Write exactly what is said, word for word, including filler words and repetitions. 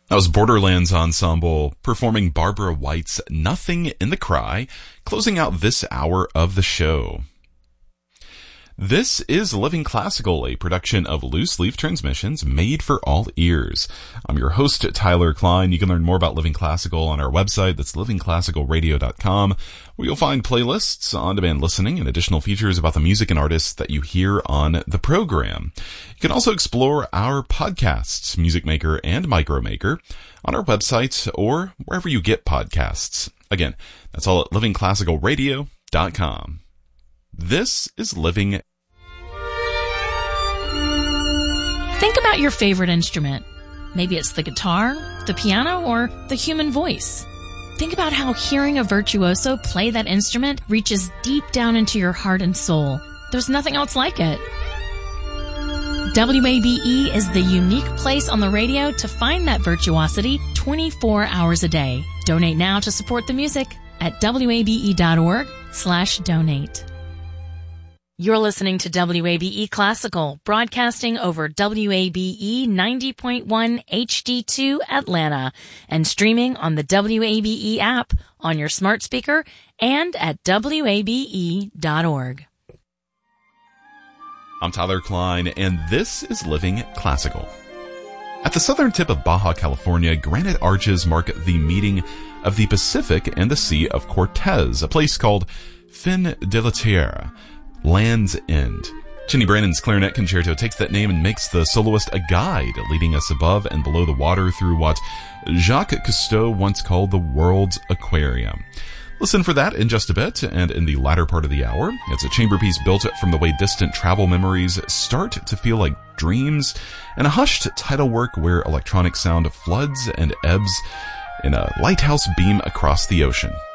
That was Borderlands Ensemble performing Barbara White's Nothing in the Cry, closing out this hour of the show. This is Living Classical, a production of Loose Leaf Transmissions made for all ears. I'm your host, Tyler Klein. You can learn more about Living Classical on our website. That's living classical radio dot com, where you'll find playlists, on-demand listening, and additional features about the music and artists that you hear on the program. You can also explore our podcasts, Music Maker and Micromaker, on our website or wherever you get podcasts. Again, that's all at living classical radio dot com. This is Living. Think about your favorite instrument. Maybe it's the guitar, the piano, or the human voice. Think about how hearing a virtuoso play that instrument reaches deep down into your heart and soul. There's nothing else like it. W A B E is the unique place on the radio to find that virtuosity twenty-four hours a day. Donate now to support the music at W A B E dot org slash donate. You're listening to W A B E Classical, broadcasting over W A B E ninety point one H D two Atlanta and streaming on the W A B E app on your smart speaker and at W A B E dot org. I'm Tyler Klein, and this is Living Classical. At the southern tip of Baja California, granite arches mark the meeting of the Pacific and the Sea of Cortez, a place called Fin de la Tierra, Land's End. Chinny Brannon's clarinet concerto takes that name and makes the soloist a guide, leading us above and below the water through what Jacques Cousteau once called the world's aquarium. Listen for that in just a bit, and in the latter part of the hour, it's a chamber piece built from the way distant travel memories start to feel like dreams, and a hushed tidal work where electronic sound floods and ebbs in a lighthouse beam across the ocean.